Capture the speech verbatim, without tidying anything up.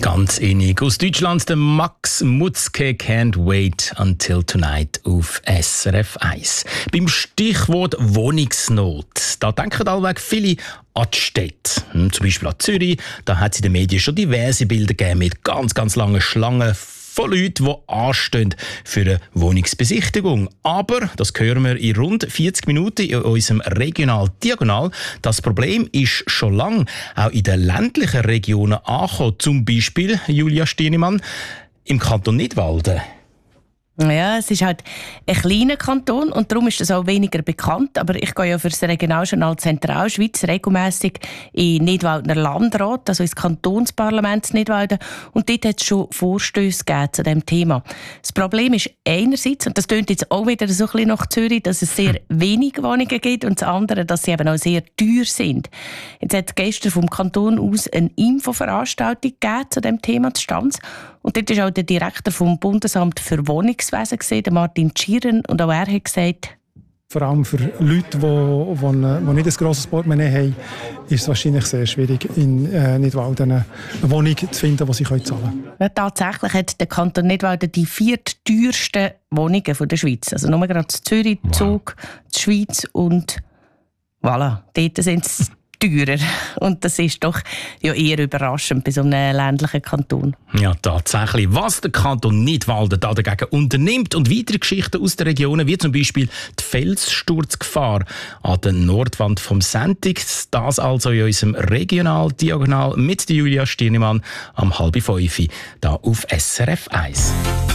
Ganz innig. Aus Deutschland der Max Mutzke «Can't Wait Until Tonight» auf S R F eins. Beim Stichwort Wohnungsnot, da denken allweg viele an die Städte. Hm, zum Beispiel an Zürich. Da hat es in den Medien schon diverse Bilder gegeben mit ganz, ganz langen Schlangen von Leuten, die anstehen für eine Wohnungsbesichtigung. Aber, das hören wir in rund vierzig Minuten in unserem Regional Diagonal, das Problem ist schon lange auch in den ländlichen Regionen angekommen. Zum Beispiel, Julia Stienemann, im Kanton Nidwalden. Ja, es ist halt ein kleiner Kanton und darum ist es auch weniger bekannt. Aber ich gehe ja für das Regionaljournal Zentralschweiz regelmässig in Nidwaldner Landrat, also ins Kantonsparlament Nidwalden. Und dort hat es schon Vorstösse gegeben zu diesem Thema. Das Problem ist einerseits, und das tönt jetzt auch wieder so ein bisschen nach Zürich, dass es sehr wenig Wohnungen gibt und das andere, dass sie eben auch sehr teuer sind. Jetzt hat es gestern vom Kanton aus eine Infoveranstaltung gegeben zu diesem Thema Stanz. Und dort ist auch der Direktor vom Bundesamt für Wohnungswesen gesehen, der Martin Tschiren, und auch er hat gesagt, vor allem für Leute, die, die, die nicht ein grosses Portemonnaie haben, ist es wahrscheinlich sehr schwierig, in äh, Nidwalden eine Wohnung zu finden, die sie zahlen können. Ja, tatsächlich hat der Kanton Nidwalden die viertteuersten Wohnungen der Schweiz. Also nur gerade Zürich, wow. Zug, die Schweiz und voilà, dort sind es teurer. Und das ist doch ja eher überraschend bei so einem ländlichen Kanton. Ja, tatsächlich. Was der Kanton Nidwalden da dagegen unternimmt und weitere Geschichten aus den Regionen, wie zum Beispiel die Felssturzgefahr an der Nordwand vom Sentig, das also in unserem Regional-Diagonal mit Julia Stienemann am halb fünf da auf S R F eins.